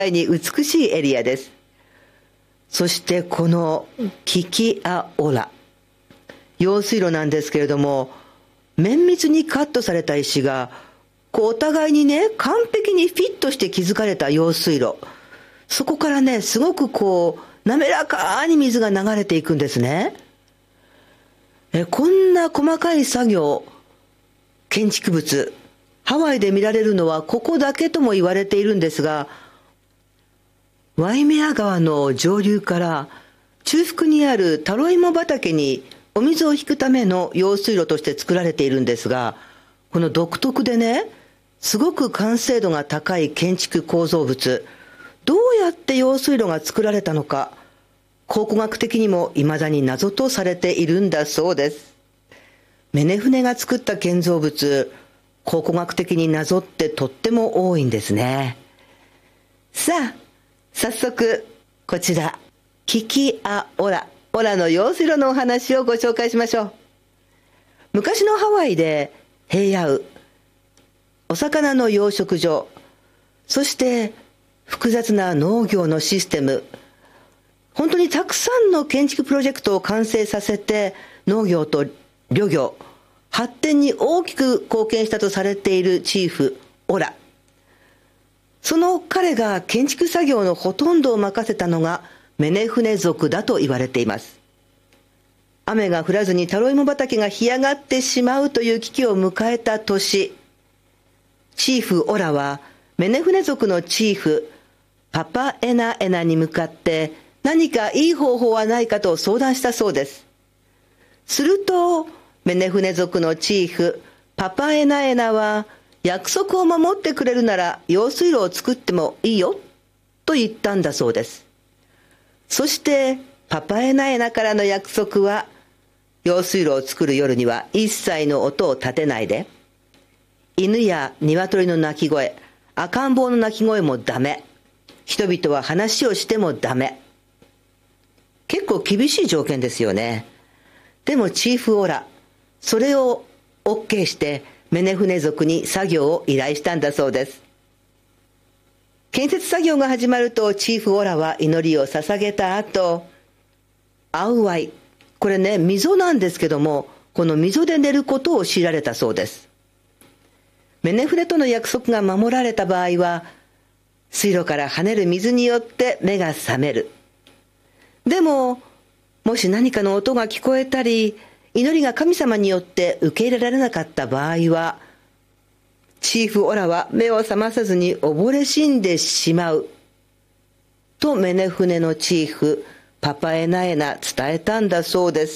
に美しいエリアです。そしてこのキキアオラ、用水路なんですけれども、綿密にカットされた石がお互いにね、完璧にフィットして築かれた用水路。そこからね、すごく滑らかに水が流れていくんですね。こんな細かい作業、建築物、ハワイで見られるのはここだけとも言われているんですが、ワイメア川の上流から中腹にあるタロイモ畑にお水を引くための用水路として作られているんですが、この独特でね、すごく完成度が高い建築構造物、どうやって用水路が作られたのか、考古学的にも未だに謎とされているんだそうです。メネフネが作った建造物、考古学的に謎ってとっても多いんですね。さあ、早速、こちら、キキアオラの用水路のお話をご紹介しましょう。昔のハワイで平野、お魚の養殖場、そして複雑な農業のシステム、本当にたくさんの建築プロジェクトを完成させて農業と漁業、発展に大きく貢献したとされているチーフ、オラ。その彼が建築作業のほとんどを任せたのがメネフネ族だと言われています。雨が降らずにタロイモ畑が干上がってしまうという危機を迎えた年、チーフオラはメネフネ族のチーフパパエナエナに向かって何かいい方法はないかと相談したそうです。するとメネフネ族のチーフパパエナエナは、約束を守ってくれるなら用水路を作ってもいいよと言ったんだそうです。そしてパパエナエナからの約束は、用水路を作る夜には一切の音を立てないで、犬や鶏の鳴き声、赤ん坊の鳴き声もダメ、人々は話をしてもダメ。結構厳しい条件ですよね。でもチーフオラ、それを OK してメネフネ族に作業を依頼したんだそうです。建設作業が始まるとチーフオラは祈りを捧げた後、アウワイ、これね、溝なんですけども、この溝で寝ることを強いられたそうです。メネフネとの約束が守られた場合は、水路から跳ねる水によって目が覚める。でも、もし何かの音が聞こえたり、祈りが神様によって受け入れられなかった場合は、チーフオラは目を覚まさずに溺れ死んでしまう。とメネフネのチーフ、パパエナエナ伝えたんだそうです。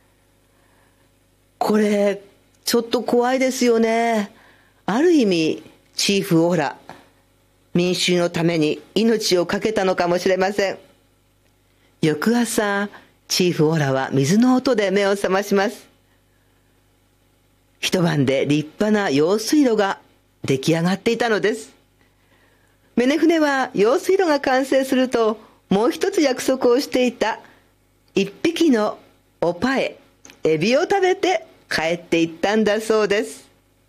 これ、ちょっと怖いですよね。ある意味、チーフオラ、民衆のために命を懸けたのかもしれません。翌朝、チーフオラは水の音で目を覚まします。一晩で立派な用水路が出来上がっていたのです。メネフネは用水路が完成すると、もう一つ約束をしていた一匹のオパエ、エビを食べて帰っていったんだそうです。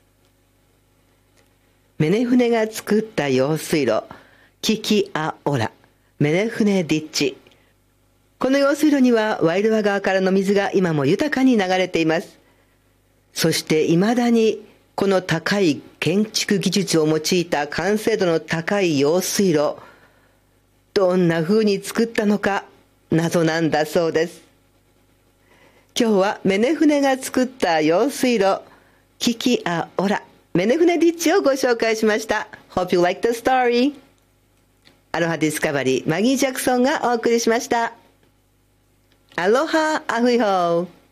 メネフネが作った用水路、キキアオラ、メネフネディッチ。この用水路にはワイルワ川からの水が今も豊かに流れています。そして未だにこの高い建築技術を用いた完成度の高い用水路、どんな風に作ったのか謎なんだそうです。今日はメネフネが作った用水路、キキアオラ、メネフネディッチをご紹介しました。Hope you like the story. アロハディスカバリー、マギー・ジャクソンがお送りしました。アロハ、アフイホー。